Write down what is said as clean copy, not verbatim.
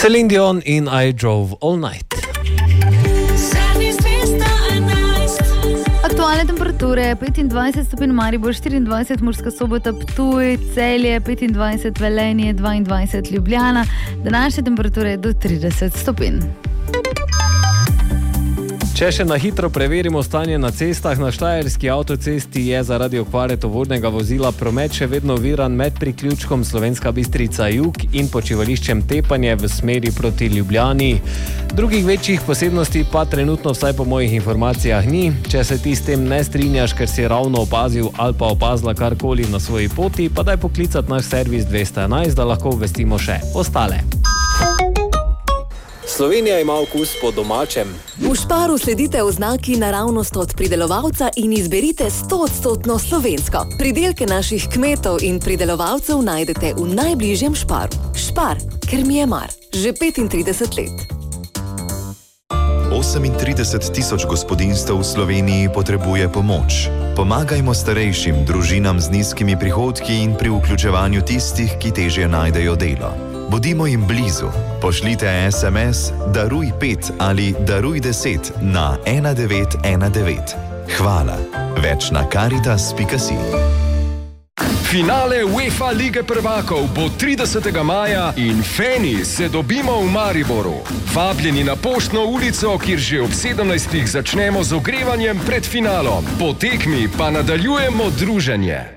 Celine Dion in I Drove All Night. Aktualne temperature 25 stopinj Maribor, 24 Murska Sobota, Ptuj, Celje, 25 Velenje, 22 Ljubljana. Današnje temperature do 30 stopinj. Če še na hitro preverimo stanje na cestah, na Štajerski avtocesti je zaradi okvare tovornega vozila promet še vedno oviran med priključkom Slovenska Bistrica jug in počivališčem Tepanje v smeri proti Ljubljani. Drugih večjih posebnosti pa trenutno vsaj po mojih informacijah ni. Če se ti s tem ne strinjaš, ker si ravno opazil ali pa opazila karkoli na svoji poti, pa daj poklicati naš servis 211, da lahko obvestimo še ostale. Slovenija ima okus po domačem. V Sparu sledite oznaki naravnost od pridelovalca in izberite 100% slovensko. Pridelke naših kmetov in pridelovalcev najdete v najbližjem Sparu. Spar, ker mi je mar. Že 35 let. 38 tisoč gospodinjstev v Sloveniji potrebuje pomoč. Pomagajmo starejšim, družinam z nizkimi prihodki in pri vključevanju tistih, ki težje najdejo delo. Bodimo jim blizu. Pošljite SMS Daruj 5 ali Daruj 10 na 1919. Hvala. Več na caritas.si. Finale UEFA Lige prvakov bo 30. maja in feni se dobimo v Mariboru. Vabljeni na Poštno ulico, kjer že ob 17. začnemo z ogrevanjem pred finalom. Po tekmi pa nadaljujemo druženje.